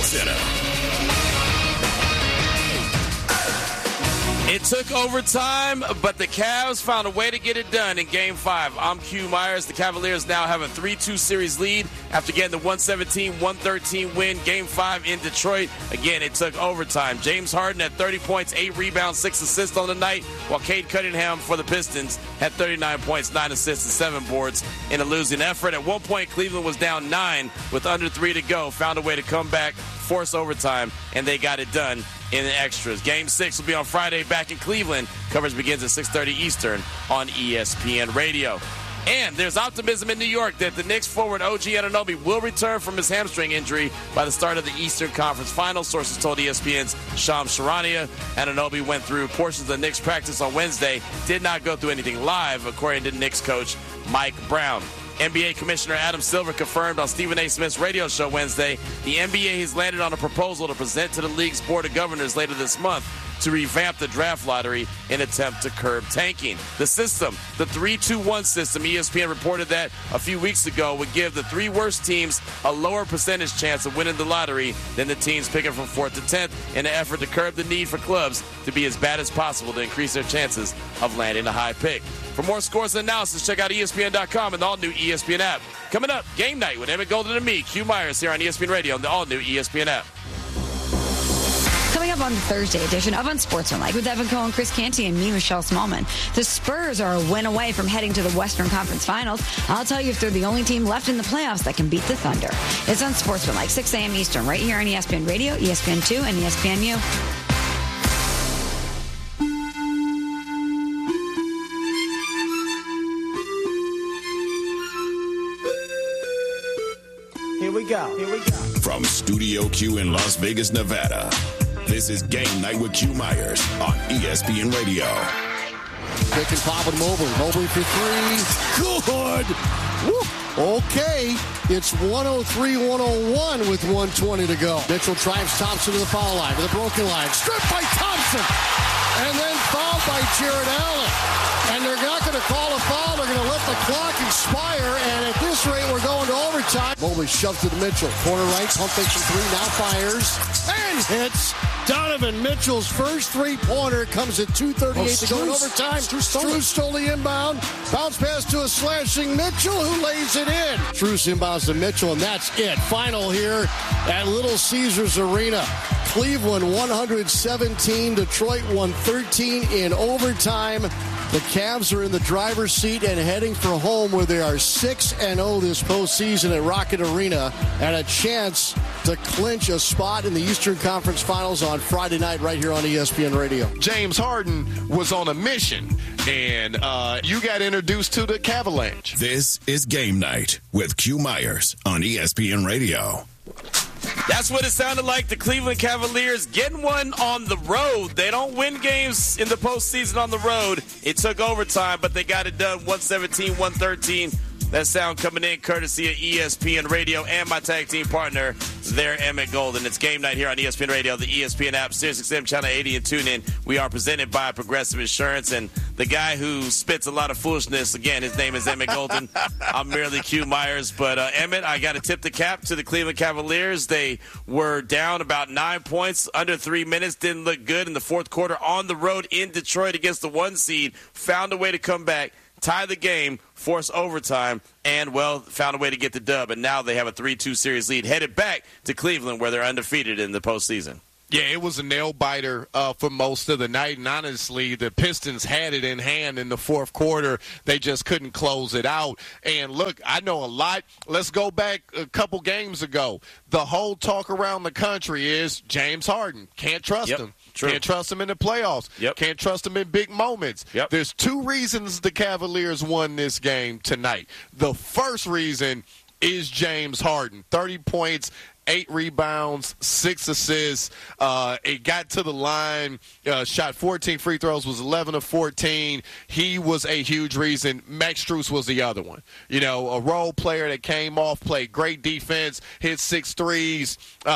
Center. It took overtime, but the Cavs found a way to get it done in Game 5. I'm Q Myers. The Cavaliers now have a 3-2 series lead after getting the 117-113 win, Game 5 in Detroit. Again, it took overtime. James Harden had 30 points, 8 rebounds, 6 assists on the night, while Cade Cunningham for the Pistons had 39 points, 9 assists, and 7 boards in a losing effort. At one point, Cleveland was down 9 with under 3 to go, found a way to come back, force overtime, and they got it done in the extras. Game 6 will be on Friday back in Cleveland. Coverage begins at 6:30 Eastern on ESPN Radio. And there's optimism in New York that the Knicks forward OG Anunoby will return from his hamstring injury by the start of the Eastern Conference Finals. Sources told ESPN's Shams Charania. Anunoby went through portions of the Knicks practice on Wednesday, did not go through anything live, according to Knicks coach Mike Brown. NBA Commissioner Adam Silver confirmed on Stephen A. Smith's radio show Wednesday the NBA has landed on a proposal to present to the league's Board of Governors later this month to revamp the draft lottery in an attempt to curb tanking. The system, the 3-2-1 system, ESPN reported that a few weeks ago, would give the 3 worst teams a lower percentage chance of winning the lottery than the teams picking from 4th to 10th in an effort to curb the need for clubs to be as bad as possible to increase their chances of landing a high pick. For more scores and analysis, check out ESPN.com and the all-new ESPN app. Coming up, Game Night with Emmett Golden and me, Q Myers, here on ESPN Radio and the all-new ESPN app. Coming up on the Thursday edition of Unsportsmanlike with Evan Cohen, Chris Canty, and me, Michelle Smallman. The Spurs are a win away from heading to the Western Conference Finals. I'll tell you if they're the only team left in the playoffs that can beat the Thunder. It's Unsportsmanlike, 6 a.m. Eastern, right here on ESPN Radio, ESPN2, and ESPNU. Here we go. From Studio Q in Las Vegas, Nevada, this is Game Night with Q Myers on ESPN Radio. Pick and pop with Mobley. Mobley for 3. Good. Woo. Okay. It's 103-101 with 120 to go. Mitchell drives Thompson to the foul line, to the broken line. Stripped by Thompson. And then fouled by Jared Allen. And they're not going to call a foul. They're going to let the clock expire. And at this rate, we're going to overtime. Mobley shoved to the Mitchell. Corner right. Pump fakes from 3. Now fires. And hits. Donovan Mitchell's first three-pointer comes at 2:38 to go in overtime. Strus stole the inbound. Bounce pass to a slashing Mitchell, who lays it in. Strus inbounds to Mitchell, and that's it. Final here at Little Caesars Arena. Cleveland 117, Detroit 113 in overtime. The Cavs are in the driver's seat and heading for home, where they are 6-0 this postseason at Rocket Arena, and a chance to clinch a spot in the Eastern Conference Finals on Friday night right here on ESPN Radio. James Harden was on a mission, and you got introduced to the Cavalanche. This is Game Night with Q Myers on ESPN Radio. That's what it sounded like. The Cleveland Cavaliers getting one on the road. They don't win games in the postseason on the road. It took overtime, but they got it done 117-113. That sound coming in courtesy of ESPN Radio and my tag team partner there, Emmett Golden. It's Game Night here on ESPN Radio, the ESPN app, SiriusXM Channel 80, and TuneIn. We are presented by Progressive Insurance, and the guy who spits a lot of foolishness, again, his name is Emmett Golden. I'm merely Q Myers. But, Emmett, I got to tip the cap to the Cleveland Cavaliers. They were down about 9 points, under 3 minutes, didn't look good in the fourth quarter on the road in Detroit against the 1 seed, found a way to come back, tie the game, force overtime, and, well, found a way to get the dub. And now they have a 3-2 series lead, headed back to Cleveland, where they're undefeated in the postseason. Yeah, it was a nail-biter for most of the night, and honestly, the Pistons had it in hand in the fourth quarter. They just couldn't close it out. And, look, I know a lot. Let's go back a couple games ago. The whole talk around the country is James Harden. Can't trust him. True. Can't trust him in the playoffs. Can't trust him in big moments. There's 2 reasons the Cavaliers won this game tonight. The first reason is James Harden. 30 points, 8 rebounds, 6 assists. It got to the line, shot 14 free throws, was 11 of 14. He was a huge reason. Max Strus was the other one. You know, a role player that came off, played great defense, hit 6 threes.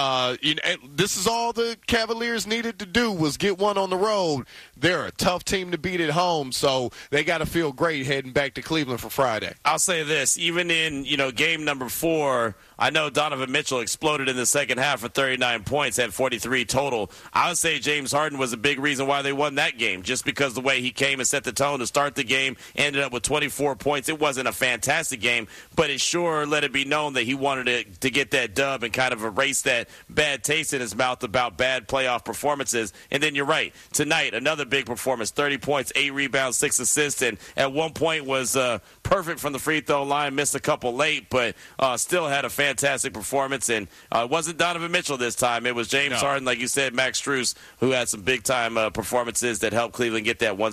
This is all the Cavaliers needed to do was get one on the road. They're a tough team to beat at home, so they got to feel great heading back to Cleveland for Friday. I'll say this, even in, game number 4, I know Donovan Mitchell exploded in the second half for 39 points, had 43 total. I would say James Harden was a big reason why they won that game, just because the way he came and set the tone to start the game, ended up with 24 points. It wasn't a fantastic game, but it sure let it be known that he wanted to get that dub and kind of erase that bad taste in his mouth about bad playoff performances. And then you're right. Tonight, another big performance, 30 points, 8 rebounds, 6 assists, and at one point was perfect from the free throw line, missed a couple late, but still had a fantastic performance. And it wasn't Donovan Mitchell this time. It was James Harden, like you said, Max Strus, who had some big-time performances that helped Cleveland get that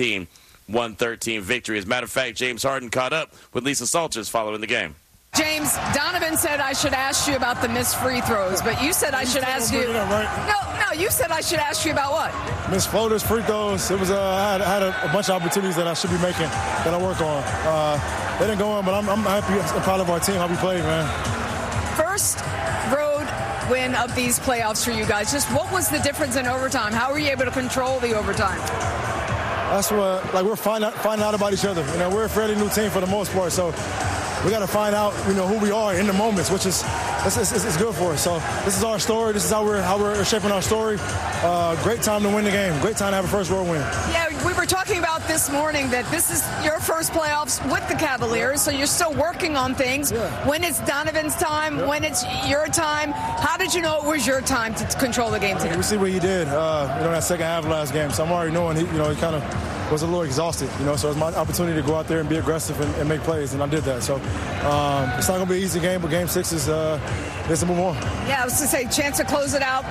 117-113 victory. As a matter of fact, James Harden caught up with Lisa Salters following the game. James, Donovan said I should ask you about the missed free throws, but you said I should ask you. No, you said I should ask you about what? Missed floaters, free throws. It was I had a bunch of opportunities that I should be making that I work on. They didn't go in, but I'm happy and proud of our team, how we played, man. First road win of these playoffs for you guys. Just what was the difference in overtime? How were you able to control the overtime? That's what, we're finding out about each other. We're a fairly new team for the most part, so we got to find out, who we are in the moments, which is it's good for us. So this is our story. This is how we're shaping our story. Great time to win the game. Great time to have a first road win. Yeah, we were talking about this morning that this is your first playoffs with the Cavaliers, so you're still working on things. Yeah. When it's Donovan's time, when it's your time, how did you know it was your time to control the game today? We see what he did, that second half of last game. So I'm already knowing he kind of was a little exhausted, so it was my opportunity to go out there and be aggressive and make plays, and I did that. So it's not going to be an easy game, but Game 6 is to move on. Yeah, I was going to say, chance to close it out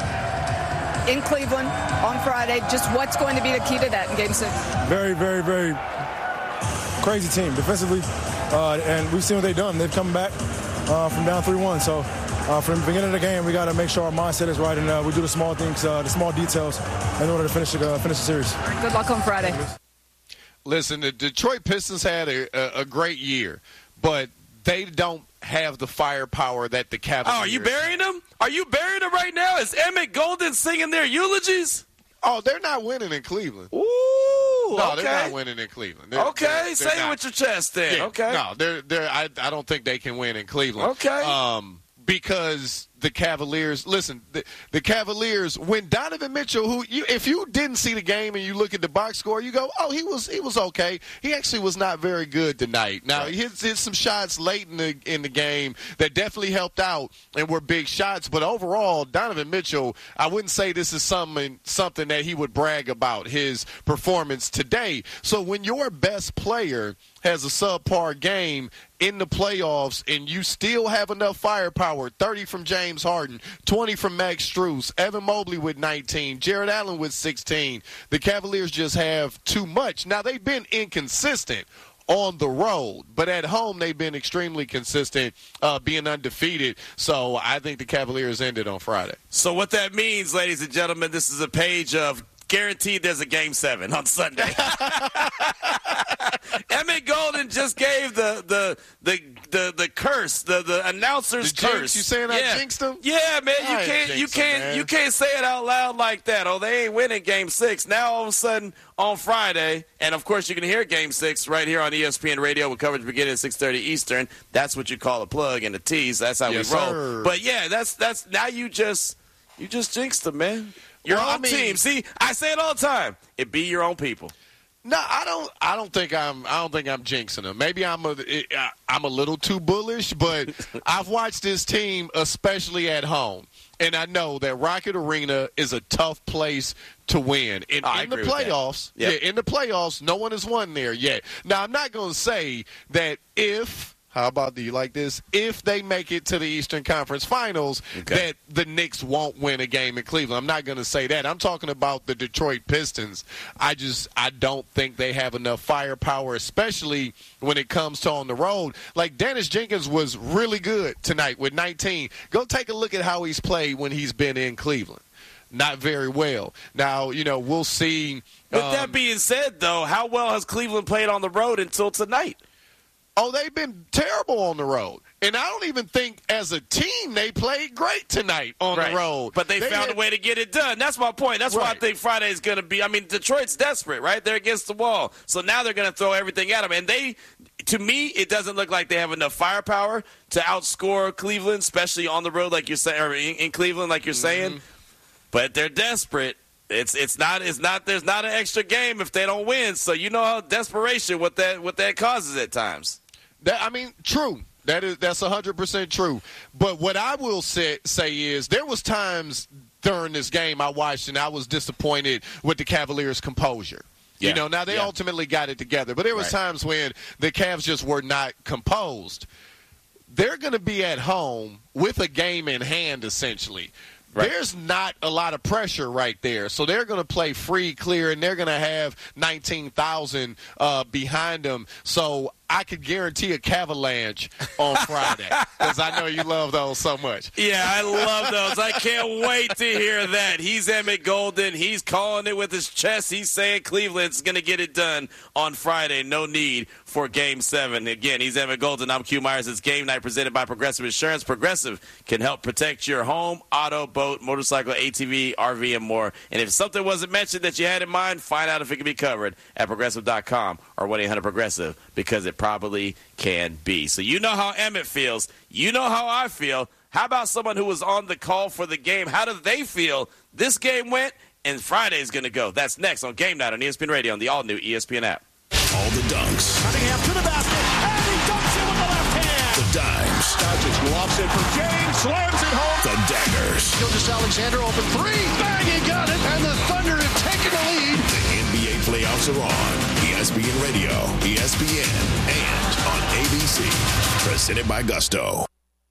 in Cleveland on Friday. Just what's going to be the key to that in Game 6? Very, very, very crazy team defensively, and we've seen what they've done. They've come back from down 3-1, so from the beginning of the game, we got to make sure our mindset is right, and we do the small things, the small details in order to finish the series. Good luck on Friday. Listen, the Detroit Pistons had a great year, but they don't have the firepower that the Cavaliers. Oh, are you burying them? Are you burying them right now? Is Emmett Golden singing their eulogies? Oh, they're not winning in Cleveland. Ooh, no, okay. They're not winning in Cleveland. Say it with your chest then. Yeah, okay. No, I don't think they can win in Cleveland. Okay. Because the Cavaliers, listen, the Cavaliers, when Donovan Mitchell, if you didn't see the game and you look at the box score, you go, oh, he was okay. He actually was not very good tonight. Now, he hit some shots late in the game that definitely helped out and were big shots. But overall, Donovan Mitchell, I wouldn't say this is something that he would brag about, his performance today. So when your best player has a subpar game in the playoffs and you still have enough firepower, 30 from James Harden, 20 from Max Strus, Evan Mobley with 19, Jared Allen with 16, the Cavaliers just have too much. Now, they've been inconsistent on the road, but at home they've been extremely consistent, being undefeated. So I think the Cavaliers ended on Friday. So what that means, ladies and gentlemen, this is a page of guaranteed there's a Game 7 on Sunday. Emmett Golden just gave the curse, the announcer's curse. You saying I jinxed him? Yeah, man. You can't say it out loud like that. Oh, they ain't winning Game 6. Now all of a sudden on Friday, and of course you can hear Game 6 right here on ESPN Radio with coverage beginning at 6:30 Eastern. That's what you call a plug and a tease. That's how we roll. Sir. But yeah, that's now you just jinxed them, man. Your own team. See, I say it all the time. It be your own people. No, I don't think I'm jinxing them. Maybe I'm a little too bullish, but I've watched this team, especially at home, and I know that Rocket Arena is a tough place to win. In the playoffs, in the playoffs, no one has won there yet. Now, I'm not going to say that how about, do you like this? If they make it to the Eastern Conference Finals, that the Knicks won't win a game in Cleveland. I'm not going to say that. I'm talking about the Detroit Pistons. I don't think they have enough firepower, especially when it comes to on the road. Like, Dennis Jenkins was really good tonight with 19. Go take a look at how he's played when he's been in Cleveland. Not very well. Now, we'll see. With that being said, though, how well has Cleveland played on the road until tonight? Oh, they've been terrible on the road. And I don't even think as a team they played great tonight on the road. But they found a way to get it done. That's my point. That's why I think Friday is going to be – Detroit's desperate, right? They're against the wall. So now they're going to throw everything at them. And to me, it doesn't look like they have enough firepower to outscore Cleveland, especially on the road, like you're saying, or in Cleveland, like you're saying. But they're desperate. There's not an extra game if they don't win. So you know how desperation what that causes at times. True. That's 100% true. But what I will say is there was times during this game I watched and I was disappointed with the Cavaliers' composure. Yeah. Now they ultimately got it together, but there was times when the Cavs just were not composed. They're going to be at home with a game in hand, essentially. Right. There's not a lot of pressure right there. So they're going to play free, clear, and they're going to have 19,000 behind them. So I could guarantee a Cavalanche on Friday because I know you love those so much. Yeah, I love those. I can't wait to hear that. He's Emmett Golden. He's calling it with his chest. He's saying Cleveland's going to get it done on Friday. No need for Game 7. Again, he's Emmett Golden. I'm Q Myers. It's Game Night presented by Progressive Insurance. Progressive can help protect your home, auto, boat, motorcycle, ATV, RV, and more. And if something wasn't mentioned that you had in mind, find out if it can be covered at Progressive.com or 1-800-PROGRESSIVE because it probably can be. So you know how Emmett feels. You know how I feel. How about someone who was on the call for the game? How do they feel this game went and Friday's going to go? That's next on Game Night on ESPN Radio on the all-new ESPN app. All the dunks. Cunningham to the basket, and he dunks it with the left hand. The dimes. Doncic lofts it for James, slams it home. The daggers. Gilgeous-Alexander open three. Bang, he got it. And the Thunder have taken the lead. The NBA playoffs are on. ESPN Radio, ESPN, and on ABC. Presented by Gusto.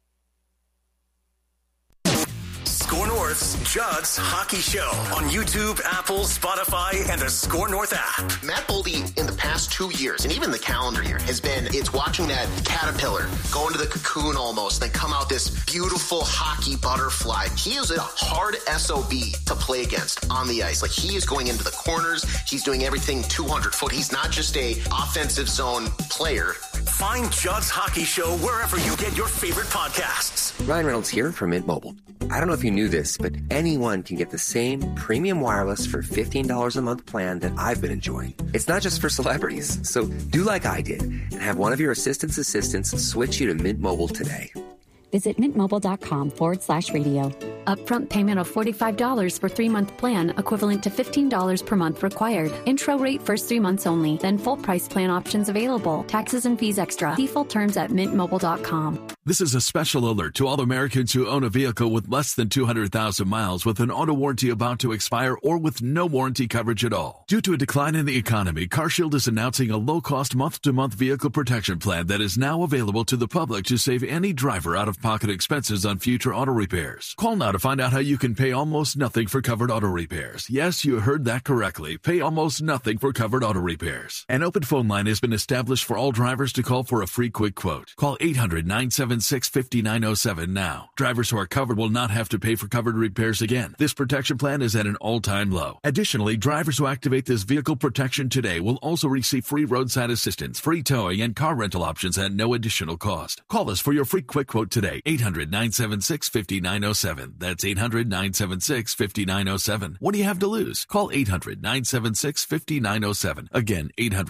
Score North's Judd's Hockey Show on YouTube, Apple, Spotify, and the Score North app. Matt Boldy, in the past 2 years, and even the calendar year, it's watching that caterpillar go into the cocoon almost, then come out this beautiful hockey butterfly. He is a hard SOB to play against on the ice. Like, he is going into the corners. He's doing everything 200 foot. He's not just a offensive zone player. Find Judd's Hockey Show wherever you get your favorite podcasts. Ryan Reynolds here from Mint Mobile. I don't know if you knew this, but anyone can get the same premium wireless for $15 a month plan that I've been enjoying. It's not just for celebrities. So do like I did and have one of your assistants switch you to Mint Mobile today. Visit mintmobile.com/radio. Upfront payment of $45 for 3-month plan, equivalent to $15 per month required. Intro rate first 3 months only, then full price plan options available. Taxes and fees extra. Default terms at mintmobile.com. This is a special alert to all Americans who own a vehicle with less than 200,000 miles with an auto warranty about to expire or with no warranty coverage at all. Due to a decline in the economy, CarShield is announcing a low-cost month-to-month vehicle protection plan that is now available to the public to save any driver out-of-pocket expenses on future auto repairs. Call now to find out how you can pay almost nothing for covered auto repairs. Yes, you heard that correctly. Pay almost nothing for covered auto repairs. An open phone line has been established for all drivers to call for a free quick quote. Call 800-976-5907 now. Drivers who are covered will not have to pay for covered repairs again. This protection plan is at an all-time low. Additionally, drivers who activate this vehicle protection today will also receive free roadside assistance, free towing, and car rental options at no additional cost. Call us for your free quick quote today. 800-976-5907. That's 800-976-5907. What do you have to lose? Call 800-976-5907. Again,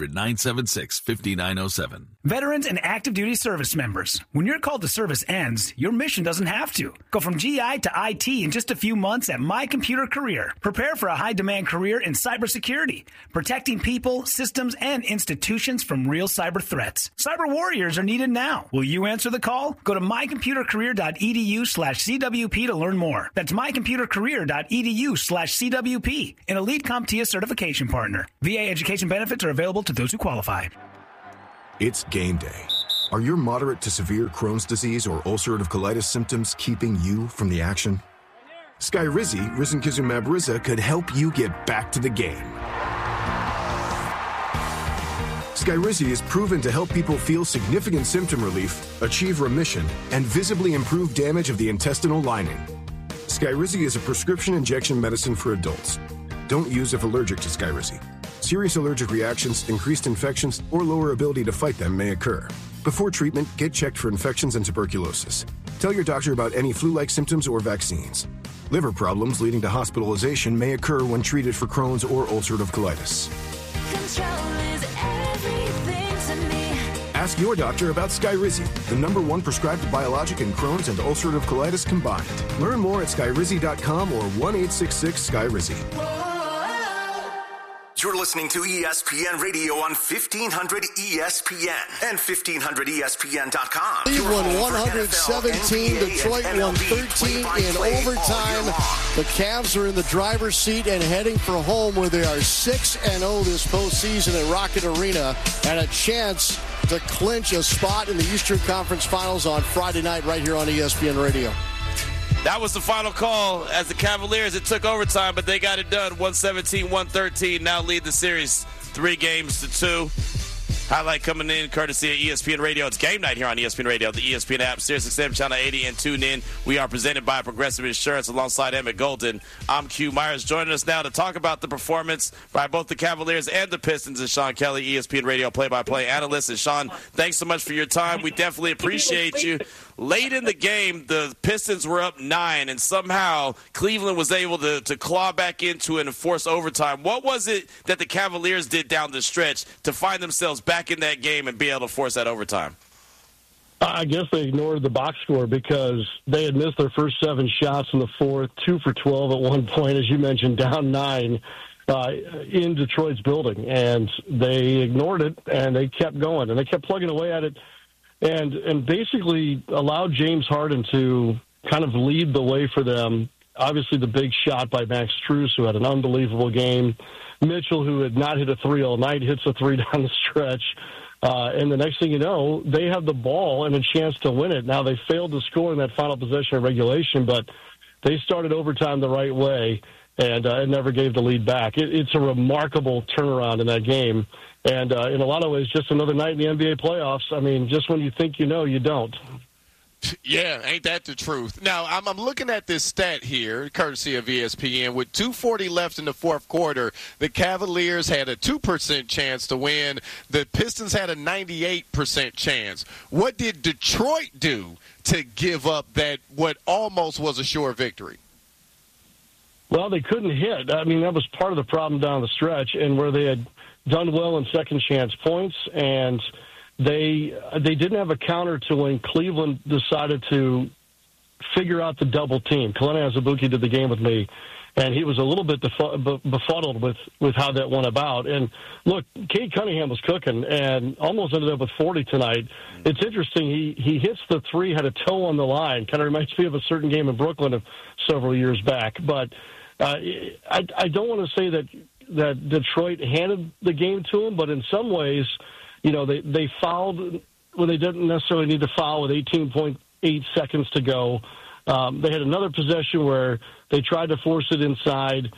800-976-5907. Veterans and active duty service members, when your call to service ends, your mission doesn't have to. Go from GI to IT in just a few months at My Computer Career. Prepare for a high-demand career in cybersecurity, protecting people, systems, and institutions from real cyber threats. Cyber warriors are needed now. Will you answer the call? Go to mycomputercareer.edu/CWP to learn more. That's mycomputercareer.edu/CWP, an elite CompTIA certification partner. VA education benefits are available to those who qualify. It's game day. Are your moderate to severe Crohn's disease or ulcerative colitis symptoms keeping you from the action? Skyrizi, risankizumab Riza, could help you get back to the game. Skyrizi is proven to help people feel significant symptom relief, achieve remission, and visibly improve damage of the intestinal lining. Skyrizi is a prescription injection medicine for adults. Don't use if allergic to Skyrizi. Serious allergic reactions, increased infections, or lower ability to fight them may occur. Before treatment, get checked for infections and tuberculosis. Tell your doctor about any flu-like symptoms or vaccines. Liver problems leading to hospitalization may occur when treated for Crohn's or ulcerative colitis. Ask your doctor about Skyrizi, the #1 prescribed biologic in Crohn's and ulcerative colitis combined. Learn more at skyrizi.com or 1-866-SKYRIZI. You're listening to ESPN Radio on 1500 ESPN and 1500ESPN.com. Cleveland 117, Detroit 113 in overtime. The Cavs are in the driver's seat and heading for home, where they are 6-0 this postseason at Rocket Arena, and a chance to clinch a spot in the Eastern Conference Finals on Friday night right here on ESPN Radio. That was the final call as the Cavaliers. It took overtime, but they got it done. 117-113. Now lead the series 3-2. Highlight coming in courtesy of ESPN Radio. It's game night here on ESPN Radio, the ESPN app, SiriusXM Channel 80, and tune in. We are presented by Progressive Insurance alongside Emmett Golden. I'm Q Myers. Joining us now to talk about the performance by both the Cavaliers and the Pistons is Sean Kelly, ESPN Radio play-by-play analyst. And Sean, thanks so much for your time. We definitely appreciate you. Late in the game, the Pistons were up 9, and somehow Cleveland was able to claw back into it and force overtime. What was it that the Cavaliers did down the stretch to find themselves back in that game and be able to force that overtime? I guess they ignored the box score because they had missed their first 7 shots in the fourth, 2 for 12 at one point, as you mentioned, down 9 in Detroit's building. And they ignored it, and they kept going, and they kept plugging away at it. And basically allowed James Harden to kind of lead the way for them. Obviously, the big shot by Max Strus, who had an unbelievable game. Mitchell, who had not hit a 3 all night, hits a 3 down the stretch. And the next thing you know, they have the ball and a chance to win it. Now, they failed to score in that final possession of regulation, but they started overtime the right way and never gave the lead back. It's a remarkable turnaround in that game. And in a lot of ways, just another night in the NBA playoffs. I mean, just when you think you know, you don't. Yeah, ain't that the truth? Now, I'm looking at this stat here, courtesy of ESPN. With 2:40 left in the fourth quarter, the Cavaliers had a 2% chance to win. The Pistons had a 98% chance. What did Detroit do to give up that what almost was a sure victory? Well, they couldn't hit. I mean, that was part of the problem down the stretch, and where they had done well in second chance points, and they didn't have a counter to when Cleveland decided to figure out the double team. Kalena Azubuike did the game with me, and he was a little bit befuddled with how that went about. And look, Cade Cunningham was cooking and almost ended up with 40 tonight. It's interesting. He hits the 3, had a toe on the line. Kind of reminds me of a certain game in Brooklyn of several years back. But I don't want to say that Detroit handed the game to him, but in some ways, you know, they fouled when they didn't necessarily need to foul with 18.8 seconds to go. They had another possession where they tried to force it inside,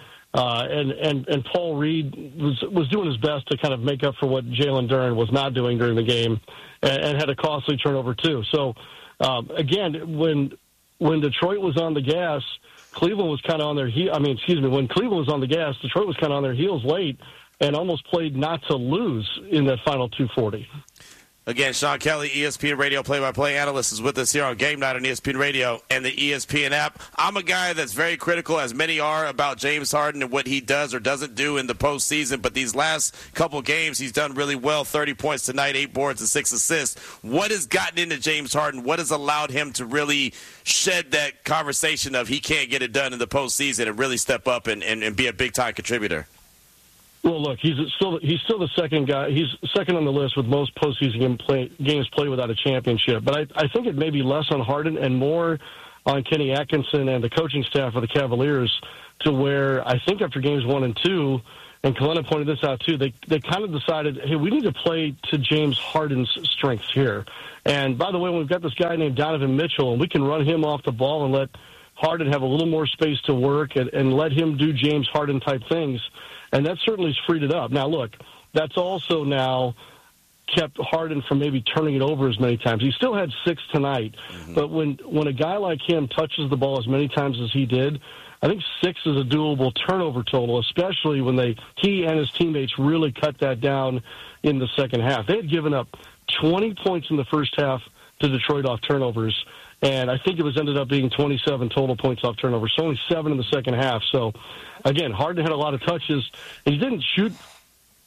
and Paul Reed was doing his best to kind of make up for what Jalen Duren was not doing during the game, and had a costly turnover too. So again, when Detroit was on the gas, Cleveland was kind of on their when Cleveland was on the gas, Detroit was kind of on their heels late and almost played not to lose in that final 2:40. Again, Sean Kelly, ESPN Radio play-by-play analyst, is with us here on Game Night on ESPN Radio and the ESPN app. I'm a guy that's very critical, as many are, about James Harden and what he does or doesn't do in the postseason. But these last couple games, he's done really well. 30 points tonight, 8 boards and 6 assists. What has gotten into James Harden? What has allowed him to really shed that conversation of he can't get it done in the postseason and really step up and be a big-time contributor? Well, look, he's still the second guy. He's second on the list with most postseason games played without a championship. But I think it may be less on Harden and more on Kenny Atkinson and the coaching staff of the Cavaliers, to where I think after games 1 and 2, and Kalena pointed this out too, they kind of decided, hey, we need to play to James Harden's strengths here. And by the way, we've got this guy named Donovan Mitchell, and we can run him off the ball and let Harden have a little more space to work and let him do James Harden-type things. And that certainly has freed it up. Now, look, that's also now kept Harden from maybe turning it over as many times. He still had 6 tonight. Mm-hmm. But when a guy like him touches the ball as many times as he did, I think 6 is a doable turnover total, especially when he and his teammates really cut that down in the second half. They had given up 20 points in the first half to Detroit off turnovers, and I think it ended up being 27 total points off turnovers, so only 7 in the second half. So, again, Harden had a lot of touches. He didn't shoot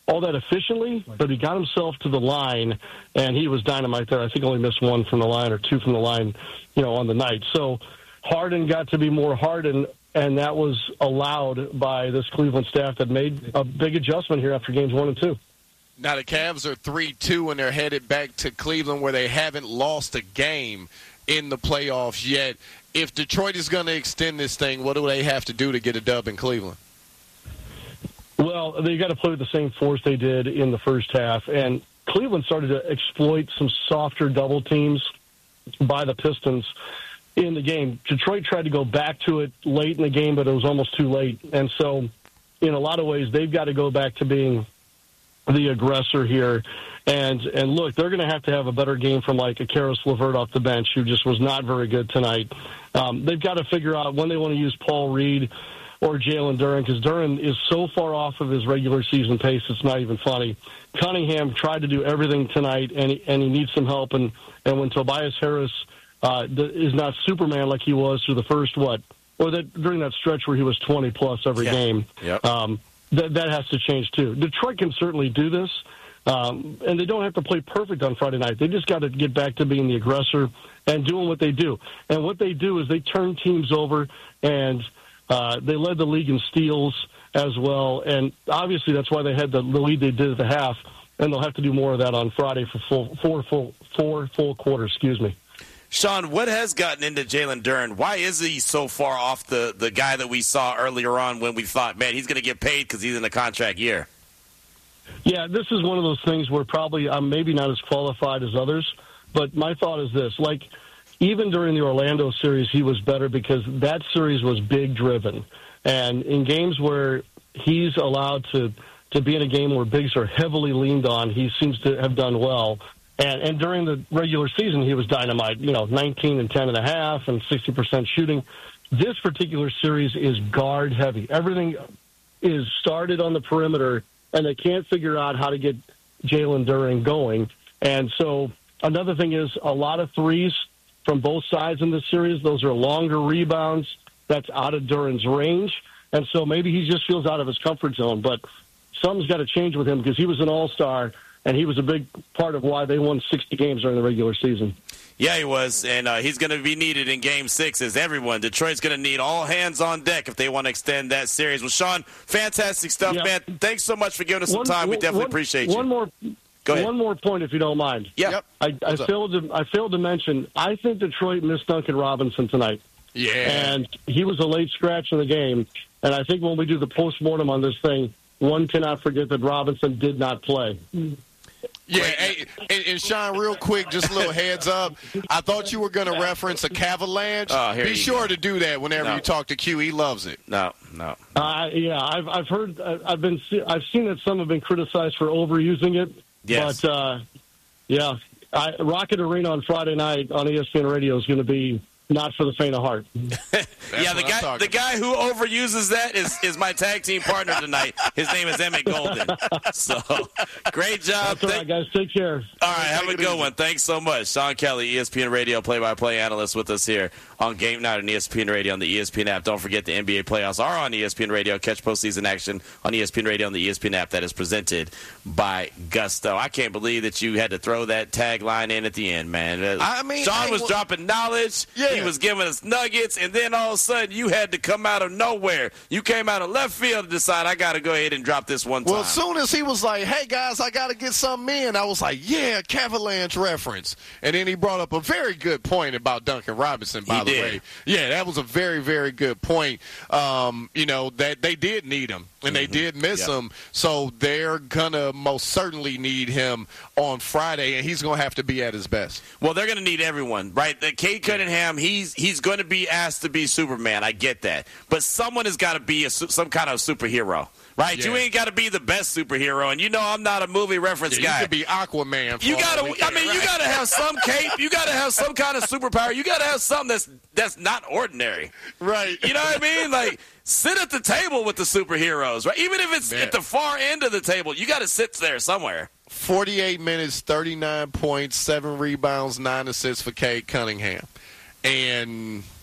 all that efficiently, but he got himself to the line, and he was dynamite there. I think only missed one from the line or two from the line, on the night. So Harden got to be more Harden, and that was allowed by this Cleveland staff that made a big adjustment here after games 1 and 2. Now the Cavs are 3-2, and they're headed back to Cleveland where they haven't lost a game in the playoffs yet. If Detroit is going to extend this thing, what do they have to do to get a dub in Cleveland? Well, they got to play with the same force they did in the first half, and Cleveland started to exploit some softer double teams by the Pistons in the game. Detroit tried to go back to it late in the game, but it was almost too late. And so, in a lot of ways, they've got to go back to being the aggressor here. And look, they're going to have a better game from like a Karis LeVert off the bench, who just was not very good tonight. They've got to figure out when they want to use Paul Reed or Jalen Duren, because Duren is so far off of his regular season pace, it's not even funny. Cunningham tried to do everything tonight, and he needs some help. And when Tobias Harris is not Superman like he was through the first, during that stretch where he was 20-plus every game, that has to change too. Detroit can certainly do this, and they don't have to play perfect on Friday night. They just got to get back to being the aggressor and doing what they do. And what they do is they turn teams over, and they led the league in steals as well, and obviously that's why they had the lead they did at the half, and they'll have to do more of that on Friday for four full quarters. Excuse me. Sean, what has gotten into Jalen Duren? Why is he so far off the guy that we saw earlier on when we thought, man, he's going to get paid because he's in a contract year? Yeah, this is one of those things where probably I'm maybe not as qualified as others, but my thought is this, even during the Orlando series, he was better because that series was big driven. And in games where he's allowed to be in a game where bigs are heavily leaned on, he seems to have done well. And during the regular season, he was dynamite, 19 and 10.5 and 60% shooting. This particular series is guard heavy. Everything is started on the perimeter, and they can't figure out how to get Jalen Duren going. And so another thing is a lot of threes from both sides in this series. Those are longer rebounds. That's out of Duren's range. And so maybe he just feels out of his comfort zone. But something's got to change with him because he was an all-star, and he was a big part of why they won 60 games during the regular season. Yeah, he was, and he's going to be needed in Game 6 as everyone. Detroit's going to need all hands on deck if they want to extend that series. Well, Sean, fantastic stuff, man. Thanks so much for giving us some time. We definitely appreciate you. Go ahead. One more point, if you don't mind. Yep. I failed to mention, I think Detroit missed Duncan Robinson tonight. Yeah. And he was a late scratch in the game. And I think when we do the postmortem on this thing, one cannot forget that Robinson did not play. Yeah, hey, and Sean, real quick, just a little heads up. I thought you were going to reference a Cavalanche. Be sure to do that whenever you talk to Q. He loves it. No. Yeah, I've heard, I've seen that some have been criticized for overusing it. Yes. But Rocket Arena on Friday night on ESPN Radio is going to be not for the faint of heart. Yeah, the guy who overuses that is my tag team partner tonight. His name is Emmett Golden. So, great job. That's all right, guys. Take care. All right, have a good one. Thanks so much. Sean Kelly, ESPN Radio play-by-play analyst with us here on Game Night on ESPN Radio on the ESPN app. Don't forget the NBA playoffs are on ESPN Radio. Catch postseason action on ESPN Radio on the ESPN app that is presented by Gusto. I can't believe that you had to throw that tagline in at the end, man. Sean was dropping knowledge. Yeah. He was giving us nuggets, and then all of a sudden you had to come out of nowhere. You came out of left field to decide I got to go ahead and drop this one time. Well, as soon as he was like, hey, guys, I got to get something in, I was like, yeah, Cavalanche reference. And then he brought up a very good point about Duncan Robinson, by the way. Yeah, that was a very, very good point. That they did need him, and they did miss him. So they're going to most certainly need him on Friday, and he's going to have to be at his best. Well, they're going to need everyone, right? Cade Cunningham, he's going to be asked to be Superman. I get that. But someone has got to be some kind of superhero. Right, you ain't got to be the best superhero, and I'm not a movie reference guy. You could be Aquaman. You got to have some cape. You got to have some kind of superpower. You got to have something that's not ordinary. Right. You know what I mean? Like, sit at the table with the superheroes, right? Even if it's at the far end of the table, you got to sit there somewhere. 48 minutes, 39 points, 7 rebounds, 9 assists for Cade Cunningham, and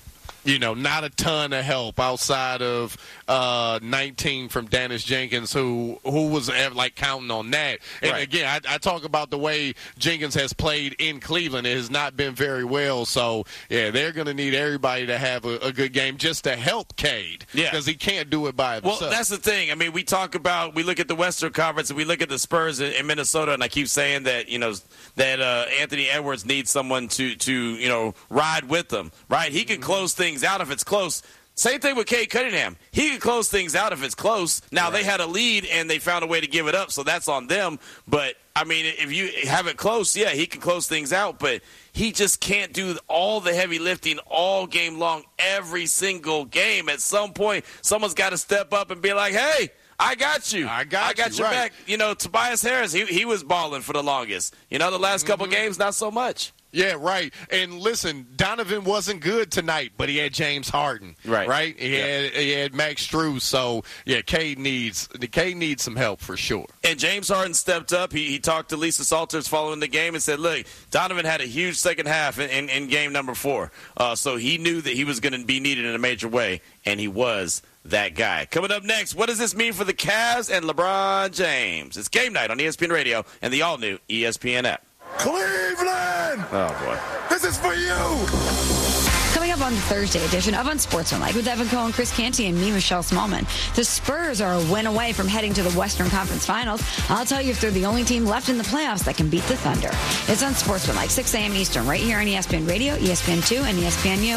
not a ton of help outside of 19 from Dennis Jenkins, who was like counting on that. And again, I talk about the way Jenkins has played in Cleveland. It has not been very well. So, yeah, they're going to need everybody to have a good game just to help Cade. Yeah. Because he can't do it by himself. Well, that's the thing. I mean, we look at the Western Conference and we look at the Spurs in Minnesota, and I keep saying that, that Anthony Edwards needs someone to ride with them, right? He can close things out if it's close. Same thing with Cade Cunningham. He can close things out if it's close. Now, they had a lead, and they found a way to give it up, so that's on them. But, I mean, if you have it close, yeah, he can close things out, but he just can't do all the heavy lifting all game long, every single game. At some point, someone's got to step up and be like, hey, I got you. I got your back. Tobias Harris, he was balling for the longest. The last couple games, not so much. Yeah, right. And listen, Donovan wasn't good tonight, but he had James Harden. Right? He had Max Strus. So, yeah, Cade needs some help for sure. And James Harden stepped up. He talked to Lisa Salters following the game and said, look, Donovan had a huge second half in game number 4. So he knew that he was going to be needed in a major way, and he was that guy. Coming up next, what does this mean for the Cavs and LeBron James? It's Game Night on ESPN Radio and the all-new ESPN app. Cleveland! Oh, boy. This is for you! Coming up on the Thursday edition of Unsportsmanlike with Evan Cohen, Chris Canty, and me, Michelle Smallman. The Spurs are a win away from heading to the Western Conference Finals. I'll tell you if they're the only team left in the playoffs that can beat the Thunder. It's Unsportsmanlike, 6 a.m. Eastern, right here on ESPN Radio, ESPN2, and ESPNU.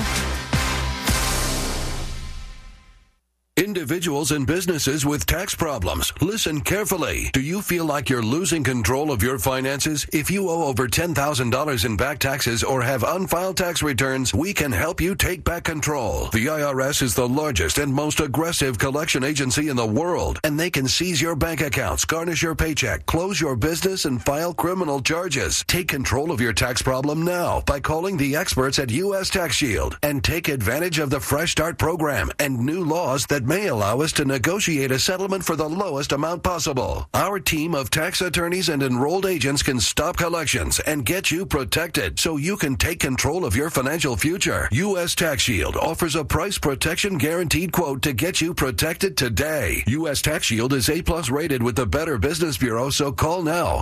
Individuals and businesses with tax problems, listen carefully. Do you feel like you're losing control of your finances? If you owe over $10,000 in back taxes or have unfiled tax returns, we can help you take back control. The IRS is the largest and most aggressive collection agency in the world, and they can seize your bank accounts, garnish your paycheck, close your business, and file criminal charges. Take control of your tax problem now by calling the experts at U.S. Tax Shield and take advantage of the Fresh Start program and new laws that may allow us to negotiate a settlement for the lowest amount possible. Our team of tax attorneys and enrolled agents can stop collections and get you protected so you can take control of your financial future. U.S. Tax Shield offers a price protection guaranteed quote to get you protected today. U.S. Tax Shield is A+ rated with the Better Business Bureau, so call now.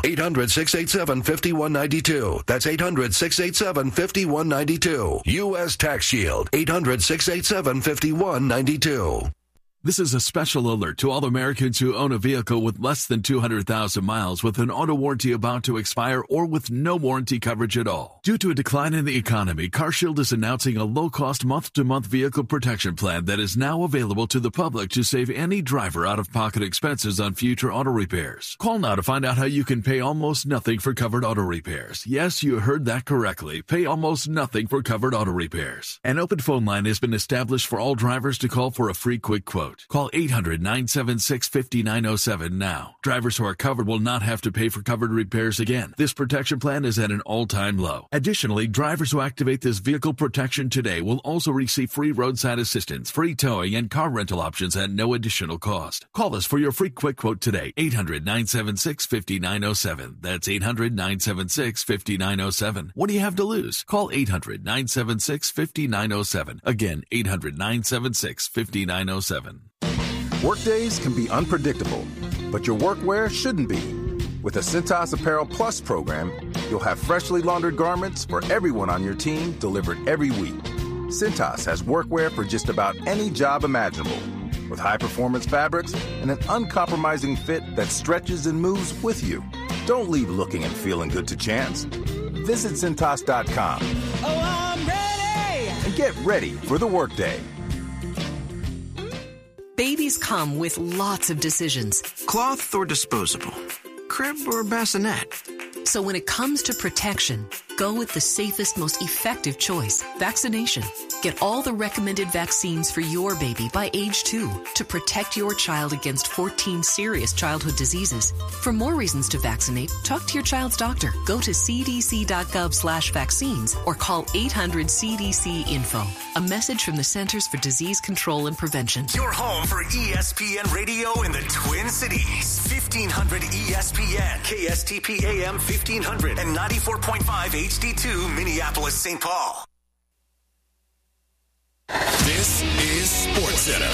800-687-5192. That's 800-687-5192. U.S. Tax Shield. 800-687-5192. This is a special alert to all Americans who own a vehicle with less than 200,000 miles with an auto warranty about to expire or with no warranty coverage at all. Due to a decline in the economy, CarShield is announcing a low-cost month-to-month vehicle protection plan that is now available to the public to save any driver out-of-pocket expenses on future auto repairs. Call now to find out how you can pay almost nothing for covered auto repairs. Yes, you heard that correctly. Pay almost nothing for covered auto repairs. An open phone line has been established for all drivers to call for a free quick quote. Call 800-976-5907 now. Drivers who are covered will not have to pay for covered repairs again. This protection plan is at an all-time low. Additionally, drivers who activate this vehicle protection today will also receive free roadside assistance, free towing, and car rental options at no additional cost. Call us for your free quick quote today. 800-976-5907. That's 800-976-5907. What do you have to lose? Call 800-976-5907. Again, 800-976-5907. Workdays can be unpredictable, but your workwear shouldn't be. With the Cintas Apparel Plus program, you'll have freshly laundered garments for everyone on your team delivered every week. Cintas has workwear for just about any job imaginable, with high-performance fabrics and an uncompromising fit that stretches and moves with you. Don't leave looking and feeling good to chance. Visit Cintas.com. Oh, I'm ready! And get ready for the workday. Babies come with lots of decisions. Cloth or disposable? Crib or bassinet? So when it comes to protection, go with the safest, most effective choice, vaccination. Get all the recommended vaccines for your baby by age 2 to protect your child against 14 serious childhood diseases. For more reasons to vaccinate, talk to your child's doctor. Go to cdc.gov/vaccines or call 800-CDC-INFO. A message from the Centers for Disease Control and Prevention. Your home for ESPN Radio in the Twin Cities. 1500 ESPN, KSTP AM 1500, and 94.5 HD2 Minneapolis, St. Paul. This is SportsCenter.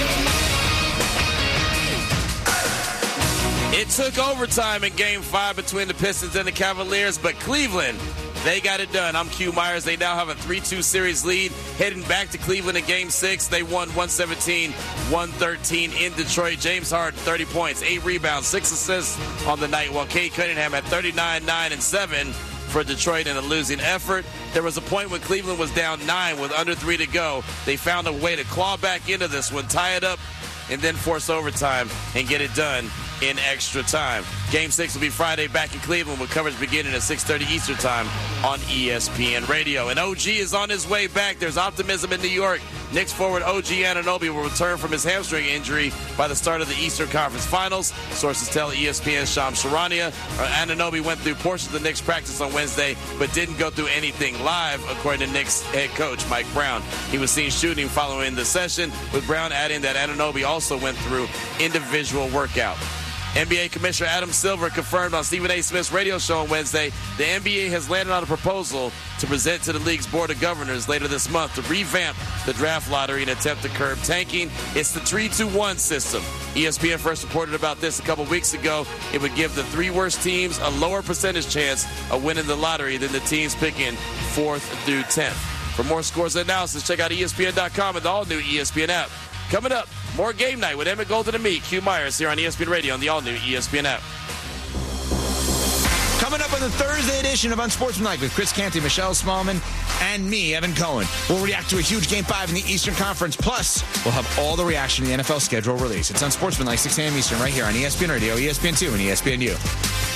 It took overtime in Game 5 between the Pistons and the Cavaliers, but Cleveland, they got it done. I'm Q Myers. They now have a 3-2 series lead. Heading back to Cleveland in Game 6, they won 117-113 in Detroit. James Harden, 30 points, 8 rebounds, 6 assists on the night, while Cade Cunningham had 39, 9, and 7 for Detroit in a losing effort. There was a point when Cleveland was down 9 with under 3 to go. They found a way to claw back into this one, tie it up, and then force overtime and get it done in extra time. Game 6 will be Friday back in Cleveland with coverage beginning at 6:30 Eastern Time on ESPN Radio. And OG is on his way back. There's optimism in New York. Knicks forward OG Anunoby will return from his hamstring injury by the start of the Eastern Conference Finals. Sources tell ESPN's Shams Charania Anunoby went through portions of the Knicks practice on Wednesday, but didn't go through anything live, according to Knicks head coach Mike Brown. He was seen shooting following the session, with Brown adding that Anunoby also went through individual workout. NBA Commissioner Adam Silver confirmed on Stephen A. Smith's radio show on Wednesday the NBA has landed on a proposal to present to the league's Board of Governors later this month to revamp the draft lottery in an attempt to curb tanking. It's the 3-2-1 system. ESPN first reported about this a couple weeks ago. It would give the 3 worst teams a lower percentage chance of winning the lottery than the teams picking 4th through 10th. For more scores and analysis, check out ESPN.com and the all-new ESPN app. Coming up, more Game Night with Emmett Golden and me, Q Myers, here on ESPN Radio on the all-new ESPN app. Coming up on the Thursday edition of Unsportsmanlike with Chris Canty, Michelle Smallman, and me, Evan Cohen. We'll react to a huge Game 5 in the Eastern Conference. Plus, we'll have all the reaction to the NFL schedule release. It's Unsportsmanlike, 6 a.m. Eastern, right here on ESPN Radio, ESPN2, and ESPNU.